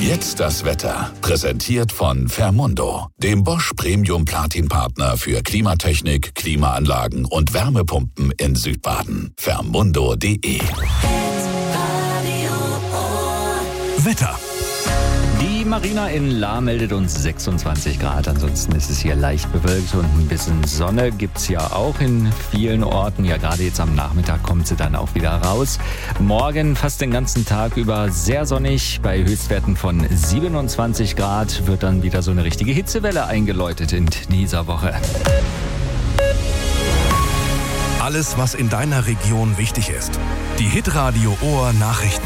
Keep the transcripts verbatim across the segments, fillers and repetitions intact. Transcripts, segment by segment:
Jetzt das Wetter. Präsentiert von Fermundo, dem Bosch Premium Platin Partner für Klimatechnik, Klimaanlagen und Wärmepumpen in Südbaden. Fermundo punkt de. Wetter. Die Marina in Lahr meldet uns sechsundzwanzig Grad. Ansonsten ist es hier leicht bewölkt und ein bisschen Sonne gibt's ja auch in vielen Orten. Ja, gerade jetzt am Nachmittag kommt sie dann auch wieder raus. Morgen fast den ganzen Tag über sehr sonnig. Bei Höchstwerten von siebenundzwanzig Grad wird dann wieder so eine richtige Hitzewelle eingeläutet in dieser Woche. Alles, was in deiner Region wichtig ist. Die Hitradio Ohr Nachrichten.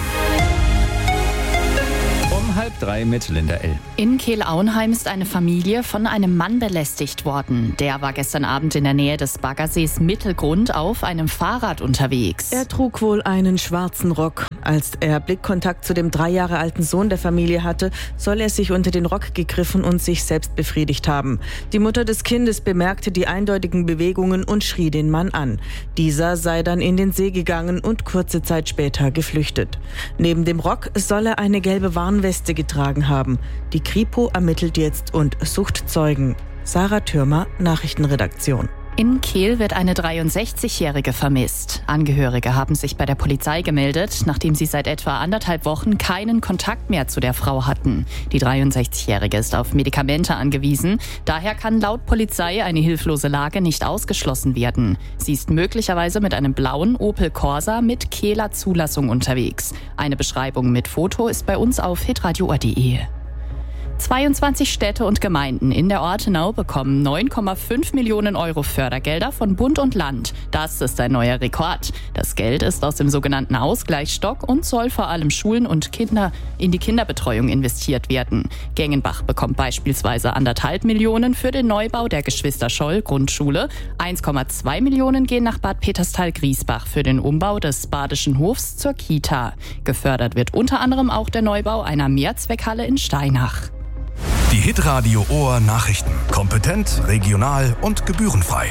Um halb drei mit Linda L. In Kehl-Auenheim ist eine Familie von einem Mann belästigt worden. Der war gestern Abend in der Nähe des Baggersees Mittelgrund auf einem Fahrrad unterwegs. Er trug wohl einen schwarzen Rock. Als er Blickkontakt zu dem drei Jahre alten Sohn der Familie hatte, soll er sich unter den Rock gegriffen und sich selbst befriedigt haben. Die Mutter des Kindes bemerkte die eindeutigen Bewegungen und schrie den Mann an. Dieser sei dann in den See gegangen und kurze Zeit später geflüchtet. Neben dem Rock soll er eine gelbe Warnweste getragen haben. Die Kripo ermittelt jetzt und sucht Zeugen. Sarah Thürmer, Nachrichtenredaktion. In Kehl wird eine dreiundsechzigjährige vermisst. Angehörige haben sich bei der Polizei gemeldet, nachdem sie seit etwa anderthalb Wochen keinen Kontakt mehr zu der Frau hatten. Die dreiundsechzigjährige ist auf Medikamente angewiesen. Daher kann laut Polizei eine hilflose Lage nicht ausgeschlossen werden. Sie ist möglicherweise mit einem blauen Opel Corsa mit Kehler Zulassung unterwegs. Eine Beschreibung mit Foto ist bei uns auf hitradio punkt de. zweiundzwanzig Städte und Gemeinden in der Ortenau bekommen neun Komma fünf Millionen Euro Fördergelder von Bund und Land. Das ist ein neuer Rekord. Das Geld ist aus dem sogenannten Ausgleichsstock und soll vor allem Schulen und Kinder in die Kinderbetreuung investiert werden. Gengenbach bekommt beispielsweise anderthalb Millionen für den Neubau der Geschwister-Scholl-Grundschule. eins Komma zwei Millionen gehen nach Bad Peterstal-Griesbach für den Umbau des Badischen Hofs zur Kita. Gefördert wird unter anderem auch der Neubau einer Mehrzweckhalle in Steinach. Die Hitradio Ohr Nachrichten. Kompetent, regional und gebührenfrei.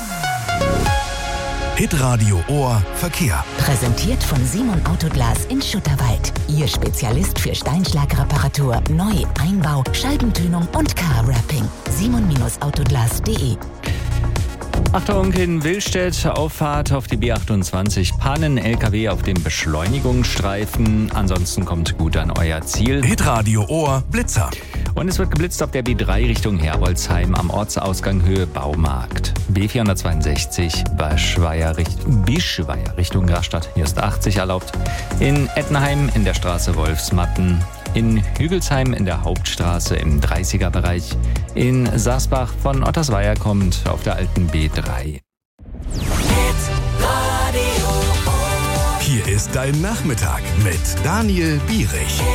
Hitradio Ohr Verkehr. Präsentiert von Simon Autoglas in Schutterwald. Ihr Spezialist für Steinschlagreparatur, Neu-, Einbau, Scheibentönung und Car-Wrapping. simon Autoglas punkt de. Achtung, in Willstedt, Auffahrt auf die B achtundzwanzig, Pannen, L K W auf dem Beschleunigungsstreifen. Ansonsten kommt gut an euer Ziel. Hitradio Ohr Blitzer. Und es wird geblitzt auf der B drei Richtung Herbolzheim am Ortsausgang Höhe Baumarkt. B vierhundertzweiundsechzig, Bischweier, Bischweier Richtung Rastatt, hier ist achtzig erlaubt. In Ettenheim in der Straße Wolfsmatten. In Hügelsheim in der Hauptstraße im dreißiger-Bereich. In Saasbach von Ottersweier kommt auf der alten B drei. Hier ist dein Nachmittag mit Daniel Bierich.